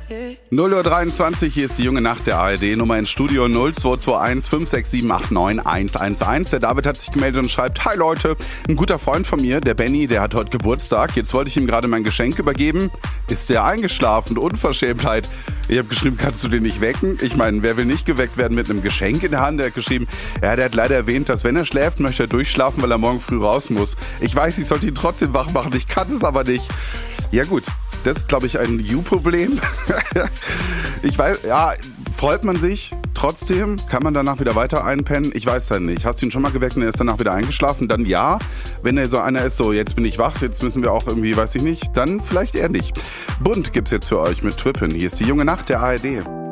0:23 Uhr, hier ist die junge Nacht der ARD. Nummer ins Studio 0221 567 89 111. Der David hat sich gemeldet und schreibt: Hi Leute, ein guter Freund von mir, der Benny, der hat heute Geburtstag. Jetzt wollte ich ihm gerade mein Geschenk übergeben. Ist der eingeschlafen? Unverschämtheit. Ich habe geschrieben, kannst du den nicht wecken? Ich meine, wer will nicht geweckt werden mit einem Geschenk in der Hand? Der hat geschrieben, ja, der hat leider erwähnt, dass wenn er schläft, möchte er durchschlafen, weil er morgen früh raus muss. Ich weiß, ich sollte ihn trotzdem wach machen, ich kann es aber nicht. Ja gut, das ist, glaube ich, ein You-Problem. Ich weiß, ja, freut man sich trotzdem? Kann man danach wieder weiter einpennen? Ich weiß dann nicht. Hast du ihn schon mal geweckt und er ist danach wieder eingeschlafen? Dann ja. Wenn er so einer ist, so jetzt bin ich wach, jetzt müssen wir auch irgendwie, weiß ich nicht, dann vielleicht eher nicht. Bunt gibt's jetzt für euch mit Trippin'. Hier ist die junge Nacht der ARD.